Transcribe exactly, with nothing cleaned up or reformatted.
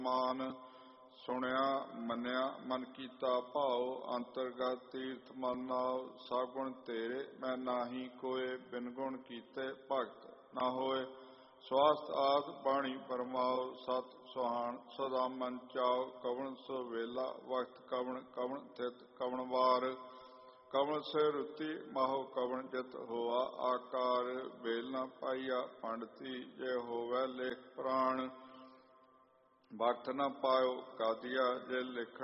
ਮਾਨ। ਸੁਣਿਆ ਮੰਨਿਆ ਮਨ ਕੀਤਾ ਭਾਉ, ਅੰਤਰਗਤ ਤੀਰਥ ਮਨ ਨਾਉ। ਸਗੁਣ ਤੇਰੇ ਮੈਂ ਨਾਹੀ ਕੋਏ, ਬਿਨ ਗੁਣ ਕੀਤੇ ਭਗਤ ਨਾ ਹੋਏ। ਸਵਾਸਥ ਆਦ ਬਾਣੀ ਫਰਮਾਓ, ਸਤ ਸੁਹਾਣ ਸਦਾ ਮਨ ਚਾਓ। ਕਵਣ ਸੋ ਵੇਲਾ ਵਕਤ ਕਵਣ, ਕਵਣ ਥਿਤ ਕਵਣ ਵਾਰ। ਕਵਣ ਸੇ ਰੁਤੀ ਮਾਹੋ ਕਵਣ ਜਿਤ ਹੋਆ ਆਕਾਰ। ਵੇਲ ਨਾ ਪਾਈਆ ਪੰਡਤੀ, ਜੇ ਹੋਵੇ ਲੇਖ ਪ੍ਰਾਣ। ਵਕਤ ਨਾ ਪਾਇਓ ਕਾਦੀਆ, ਜੇ ਲਿਖਣ